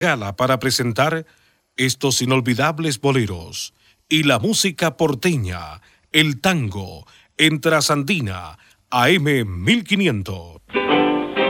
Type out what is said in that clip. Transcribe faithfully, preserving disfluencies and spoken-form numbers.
Gala para presentar estos inolvidables boleros y la música porteña, el tango, en Trasandina, A M mil quinientos.